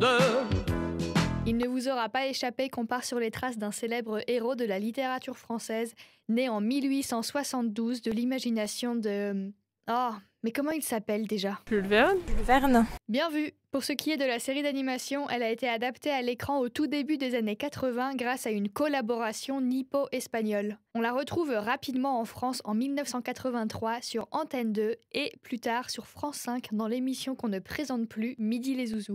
Il ne vous aura pas échappé qu'on part sur les traces d'un célèbre héros de la littérature française, né en 1872 de l'imagination de... Oh, mais comment il s'appelle déjà? Jules Verne. Jules Verne. Bien vu. Pour ce qui est de la série d'animation, elle a été adaptée à l'écran au tout début des années 80 grâce à une collaboration nippo-espagnole. On la retrouve rapidement en France en 1983 sur Antenne 2 et plus tard sur France 5 dans l'émission qu'on ne présente plus, Midi les Zouzous.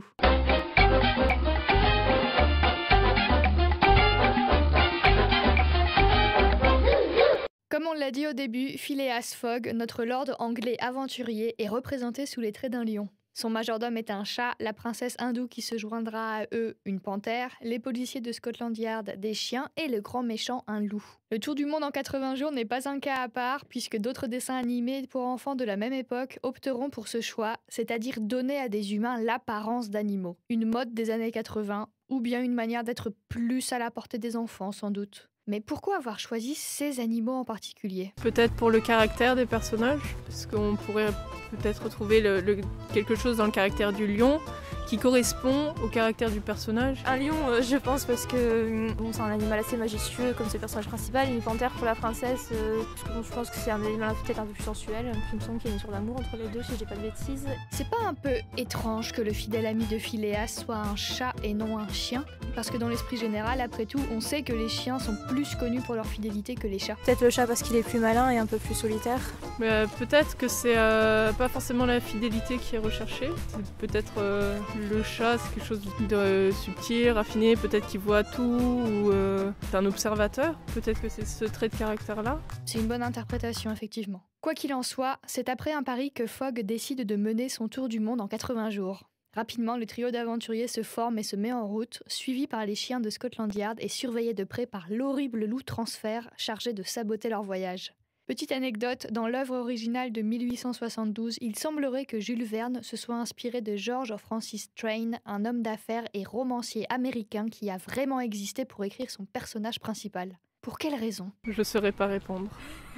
Comme on l'a dit au début, Phileas Fogg, notre lord anglais aventurier, est représenté sous les traits d'un lion. Son majordome est un chat, la princesse hindoue qui se joindra à eux, une panthère, les policiers de Scotland Yard, des chiens et le grand méchant, un loup. Le Tour du monde en 80 jours n'est pas un cas à part, puisque d'autres dessins animés pour enfants de la même époque opteront pour ce choix, c'est-à-dire donner à des humains l'apparence d'animaux. Une mode des années 80, ou bien une manière d'être plus à la portée des enfants, sans doute. Mais pourquoi avoir choisi ces animaux en particulier? Peut-être pour le caractère des personnages, parce qu'on pourrait peut-être retrouver quelque chose dans le caractère du lion qui correspond au caractère du personnage. Un lion, je pense, parce que bon, c'est un animal assez majestueux comme c'est le personnage principal. Une panthère pour la princesse, parce que bon, je pense que c'est un animal peut-être un peu plus sensuel. Il me semble qu'il y a une sorte d'amour entre les deux, si je dis pas de bêtises. C'est pas un peu étrange que le fidèle ami de Phileas soit un chat et non un chien? Parce que dans l'esprit général, après tout, on sait que les chiens sont plus connus pour leur fidélité que les chats. Peut-être le chat parce qu'il est plus malin et un peu plus solitaire. Mais peut-être que c'est pas forcément la fidélité qui est recherchée. C'est peut-être le chat, c'est quelque chose de subtil, raffiné, peut-être qu'il voit tout, ou c'est un observateur. Peut-être que c'est ce trait de caractère-là. C'est une bonne interprétation, effectivement. Quoi qu'il en soit, c'est après un pari que Fogg décide de mener son tour du monde en 80 jours. Rapidement, le trio d'aventuriers se forme et se met en route, suivi par les chiens de Scotland Yard et surveillé de près par l'horrible loup transfert chargé de saboter leur voyage. Petite anecdote, dans l'œuvre originale de 1872, il semblerait que Jules Verne se soit inspiré de George Francis Train, un homme d'affaires et romancier américain qui a vraiment existé pour écrire son personnage principal. Pour quelle raison? Je ne saurais pas répondre.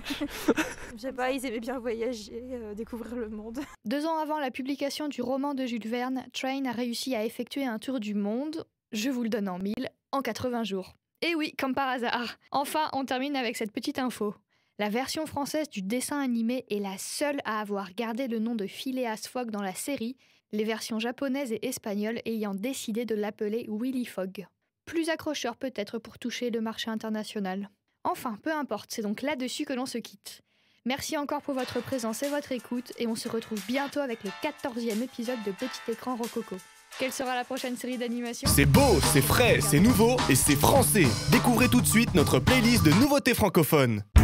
Je sais pas, ils aimaient bien voyager, découvrir le monde. 2 ans avant la publication du roman de Jules Verne, Train a réussi à effectuer un tour du monde, je vous le donne en 1000, en 80 jours. Et oui, comme par hasard. Enfin, on termine avec cette petite info. La version française du dessin animé est la seule à avoir gardé le nom de Phileas Fogg dans la série, les versions japonaises et espagnoles ayant décidé de l'appeler Willy Fogg. Plus accrocheur peut-être pour toucher le marché international. Enfin, peu importe, c'est donc là-dessus que l'on se quitte. Merci encore pour votre présence et votre écoute, et on se retrouve bientôt avec le 14e épisode de Petit Écran Rococo. Quelle sera la prochaine série d'animation? C'est beau, c'est frais, c'est nouveau et c'est français. Découvrez tout de suite notre playlist de nouveautés francophones.